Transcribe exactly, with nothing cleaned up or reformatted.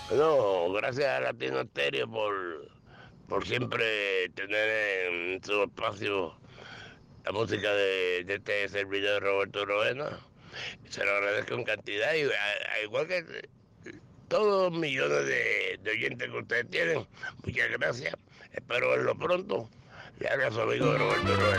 Bueno, gracias a Latino Stereo por, por siempre tener en su espacio la música de, de este servidor Roberto Roena. Se lo agradezco en cantidad y a- a igual que todos los millones de, de oyentes que ustedes tienen, muchas gracias. Espero verlo pronto. Le habla su amigo Roberto Roena.